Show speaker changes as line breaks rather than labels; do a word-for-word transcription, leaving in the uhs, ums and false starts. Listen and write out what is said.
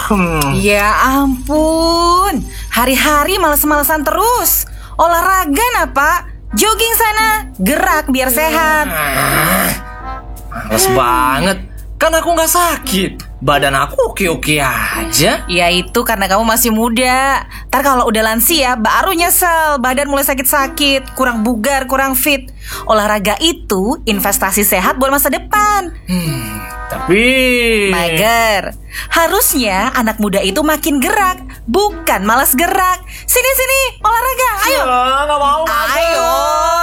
Hmm.
Ya ampun, hari-hari males-malesan terus. Olahraga nah Pak, jogging sana, gerak biar sehat.
Males banget. Kan aku gak sakit. Badan aku oke-oke aja.
Ya itu karena kamu masih muda. Ntar kalau udah lansia baru nyesel, badan mulai sakit-sakit, kurang bugar, kurang fit. Olahraga itu investasi sehat buat masa depan.
Hmm, tapi
Mager. Harusnya anak muda itu makin gerak, bukan malas gerak. Sini-sini, olahraga, ayo.
Ah, gak mau.
Ayo.